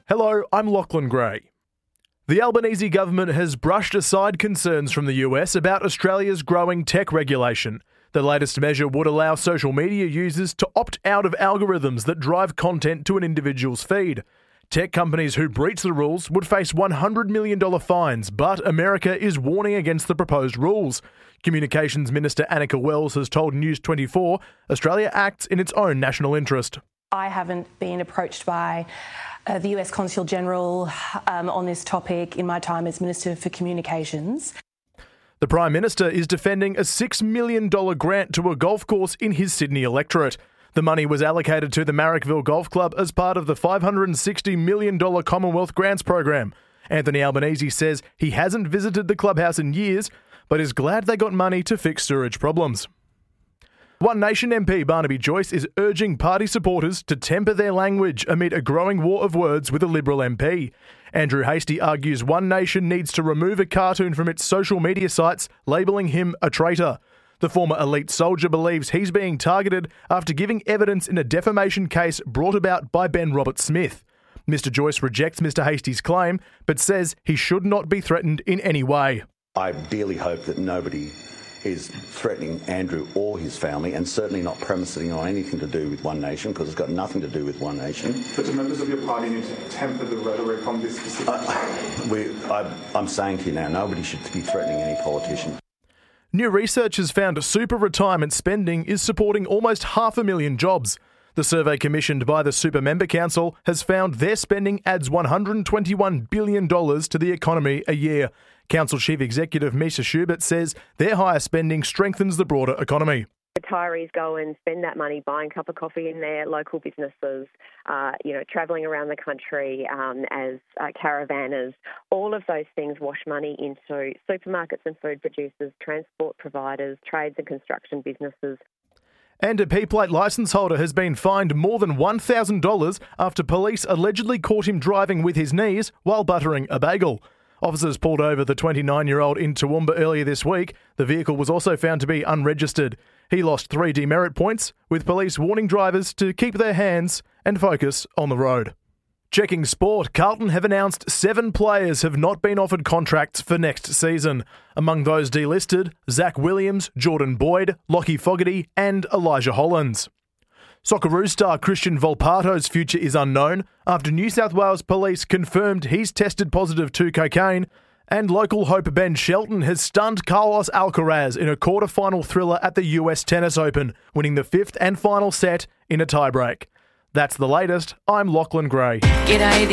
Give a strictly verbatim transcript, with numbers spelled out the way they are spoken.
Hello, I'm Lachlan Gray. The Albanese government has brushed aside concerns from the U S about Australia's growing tech regulation. The latest measure would allow social media users to opt out of algorithms that drive content to an individual's feed. Tech companies who breach the rules would face one hundred million dollars fines, but America is warning against the proposed rules. Communications Minister Annika Wells has told News twenty-four Australia acts in its own national interest. I haven't been approached by uh, the U S Consul General um, on this topic in my time as Minister for Communications. The Prime Minister is defending a six million dollars grant to a golf course in his Sydney electorate. The money was allocated to the Marrickville Golf Club as part of the five hundred sixty million dollars Commonwealth Grants program. Anthony Albanese says he hasn't visited the clubhouse in years, but is glad they got money to fix sewage problems. One Nation M P Barnaby Joyce is urging party supporters to temper their language amid a growing war of words with a Liberal M P. Andrew Hastie argues One Nation needs to remove a cartoon from its social media sites, labelling him a traitor. The former elite soldier believes he's being targeted after giving evidence in a defamation case brought about by Ben Roberts-Smith. Mister Joyce rejects Mister Hastie's claim, but says he should not be threatened in any way. I dearly hope that nobody is threatening Andrew or his family, and certainly not premising on anything to do with One Nation, because it's got nothing to do with One Nation. But do members of your party need to temper the rhetoric on this specific uh, we, I, I'm saying to you now, nobody should be threatening any politician. New research has found super retirement spending is supporting almost half a million jobs. The survey commissioned by the Super Member Council has found their spending adds one hundred twenty-one billion dollars to the economy a year. Council Chief Executive Misha Schubert says their higher spending strengthens the broader economy. Retirees go and spend that money buying a cup of coffee in their local businesses, uh, you know, travelling around the country um, as uh, caravanners. All of those things wash money into supermarkets and food producers, transport providers, trades and construction businesses. And a P-plate licence holder has been fined more than one thousand dollars after police allegedly caught him driving with his knees while buttering a bagel. Officers pulled over the twenty-nine-year-old in Toowoomba earlier this week. The vehicle was also found to be unregistered. He lost three demerit points, with police warning drivers to keep their hands and focus on the road. Checking sport, Carlton have announced seven players have not been offered contracts for next season. Among those delisted, Zach Williams, Jordan Boyd, Lockie Fogarty and Elijah Hollins. Socceroos star Christian Volpato's future is unknown after New South Wales Police confirmed he's tested positive to cocaine, and local hope Ben Shelton has stunned Carlos Alcaraz in a quarter-final thriller at the U S Tennis Open, winning the fifth and final set in a tiebreak. That's the latest. I'm Lachlan Gray. G'day,